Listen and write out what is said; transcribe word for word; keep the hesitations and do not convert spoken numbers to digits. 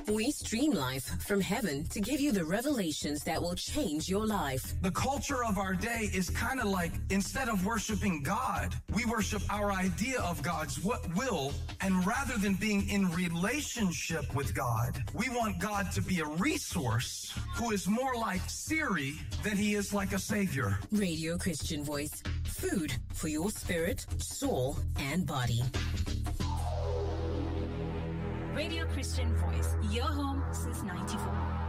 We stream life from heaven to give you the revelations that will change your life. The culture of our day is kind of like, instead of worshiping God, we worship our idea of God's will, and rather than being in relationship with God, we want God to be a resource who is more like Siri than he is like a savior. Radio Christian Voice. Food for your spirit, soul, and body. Radio Christian Voice, your home since ninety-four.